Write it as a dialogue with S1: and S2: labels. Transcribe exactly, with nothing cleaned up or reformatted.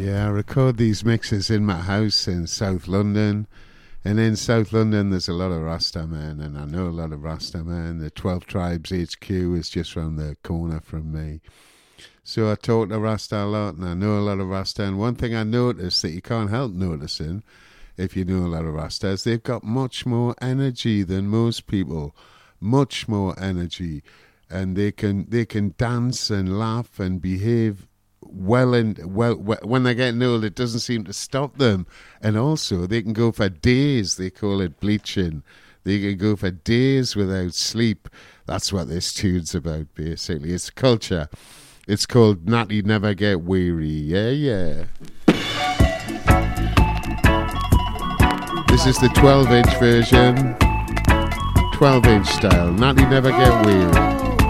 S1: Yeah, I record these mixes in my house in South London. And in South London, there's a lot of Rasta men, and I know a lot of Rasta men. The twelve Tribes H Q is just round the corner from me. So I talk to Rasta a lot, and I know a lot of Rasta. And one thing I noticed that you can't help noticing, if you know a lot of Rastas, they've got much more energy than most people. Much more energy. And they can they can dance and laugh and behave well, and well, when they're getting old, it doesn't seem to stop them. And also, they can go for days. They call it bleaching. They can go for days without sleep. That's what this tune's about, basically. It's culture. It's called Natty Never Get Weary. Yeah, yeah. This is the twelve inch version. twelve inch style. Natty Never Get Weary.